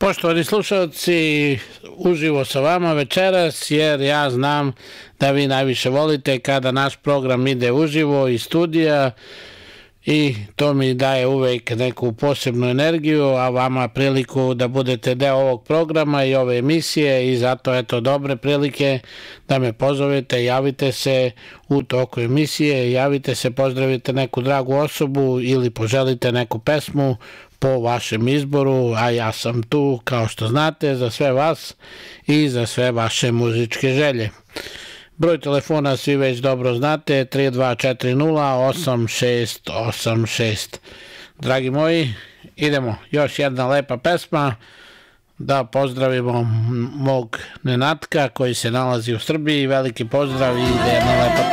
Poštovani slušalci, uživo sa vama večeras, jer ja znam da vi najviše volite kada naš program ide uživo iz studija i to mi daje uvek neku posebnu energiju, a vama priliku da budete deo ovog programa i ove emisije i zato eto dobre prilike da me pozovete, javite se u toku emisije, javite se, pozdravite neku dragu osobu ili poželite neku pesmu po vašem izboru, a ja sam tu, kao što znate, za sve vas i za sve vaše muzičke želje. Broj telefona svi već dobro znate, 32408686. Dragi moji, idemo, još jedna lepa pesma, da pozdravimo mog Nenatka koji se nalazi u Srbiji, veliki pozdrav i jedna lepa pesma.